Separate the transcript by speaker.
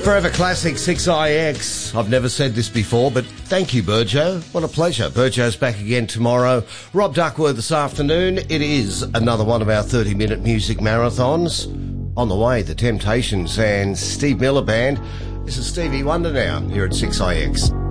Speaker 1: Forever Classic 6IX. I've never said this before, but thank you, Burjo. What a pleasure. Burjo's back again tomorrow. Rob Duckworth this afternoon. It is another one of our 30-minute music marathons. On the way, The Temptations and Steve Miller Band. This is Stevie Wonder now here at 6IX.